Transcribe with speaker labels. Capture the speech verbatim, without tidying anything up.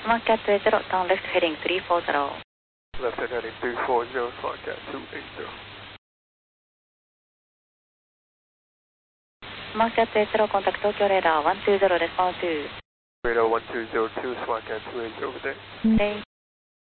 Speaker 1: SmartCat two eighty, turn left heading three four zero.
Speaker 2: Left heading three four zero, SmartCat two eighty.
Speaker 1: SmartCat two eighty, contact Tokyo radar one two zero, respond to.
Speaker 2: Radar one two zero two, SmartCat two eighty over there.
Speaker 1: Okay.